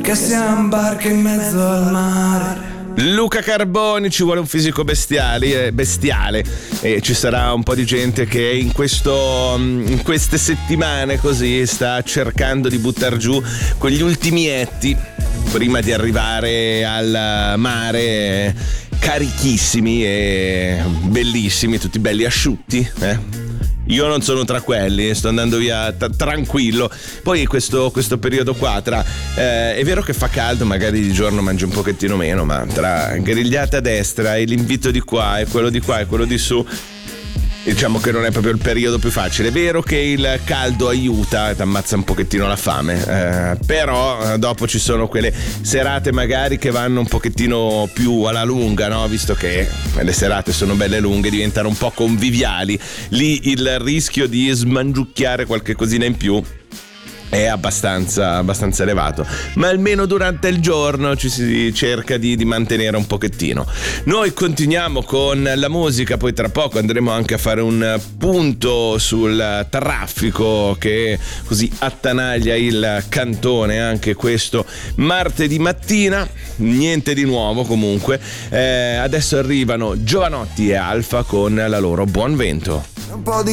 che siamo barche in mezzo al mare. Luca Carboni, ci vuole un fisico bestiale e ci sarà un po' di gente che in queste settimane così sta cercando di buttar giù quegli ultimietti prima di arrivare al mare, carichissimi e bellissimi, tutti belli asciutti, Io non sono tra quelli, sto andando via tranquillo. Poi questo periodo qua è vero che fa caldo, magari di giorno mangi un pochettino meno, ma tra grigliate a destra e l'invito di qua e quello di su, diciamo che non è proprio il periodo più facile. È vero che il caldo aiuta, ti ammazza un pochettino la fame, però dopo ci sono quelle serate magari che vanno un pochettino più alla lunga, no? Visto che le serate sono belle lunghe, diventano un po' conviviali. Lì il rischio di smangiucchiare qualche cosina in più è abbastanza elevato, ma almeno durante il giorno ci si cerca di mantenere un pochettino. Noi continuiamo con la musica, poi tra poco andremo anche a fare un punto sul traffico che così attanaglia il cantone anche questo martedì mattina. Niente di nuovo comunque. Adesso arrivano Giovanotti e Alfa con la loro Buon Vento. Un po' di